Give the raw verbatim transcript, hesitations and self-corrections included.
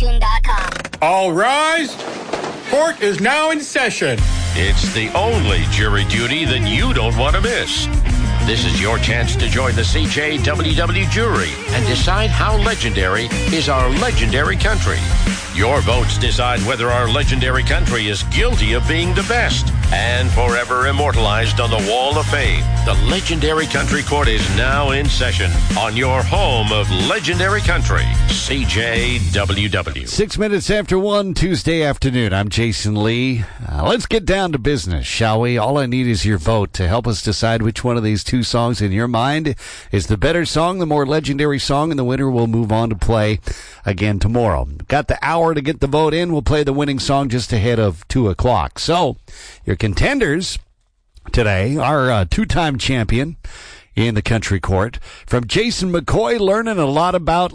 tune dot com. All rise. Court is now in session. It's the only jury duty that you don't want to miss. This is your chance to join the C J W W jury and decide how legendary is our legendary country. Your votes decide whether our legendary country is guilty of being the best and forever immortalized on the Wall of Fame. The Legendary Country Court is now in session on your home of legendary country, C J W W. Six minutes after one, Tuesday afternoon. I'm Jason Lee. Uh, let's get down to business, shall we? All I need is your vote to help us decide which one of these two songs in your mind is the better song, the more legendary song, and the winner will move on to play again tomorrow. Got the hour to get the vote in. We'll play the winning song just ahead of two o'clock. So, your contenders today are a two-time champion in the country court. From Jason McCoy, learning a lot about